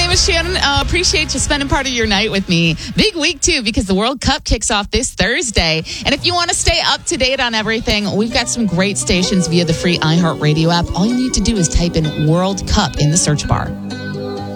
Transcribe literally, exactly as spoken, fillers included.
name is Shannon. Uh, appreciate you spending part of your night with me. Big week, too, because the World Cup kicks off this Thursday. And if you want to stay up to date on everything, we've got some great stations via the free iHeartRadio app. All you need to do is type in World Cup in the search bar.